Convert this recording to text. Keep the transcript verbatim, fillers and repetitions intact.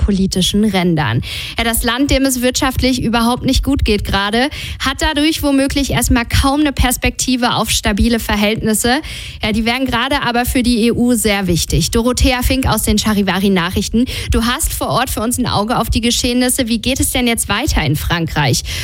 politischen Rändern. Ja, das Land, dem es wirtschaftlich überhaupt nicht gut geht gerade, hat dadurch womöglich erstmal kaum eine Perspektive auf stabile Verhältnisse. Ja, die wären gerade aber für die E U sehr wichtig. Dorothea Fink aus den Charivari-Nachrichten. Du hast vor Ort für uns ein Auge auf die Geschehnisse. Wie geht es denn jetzt weiter in Frankreich?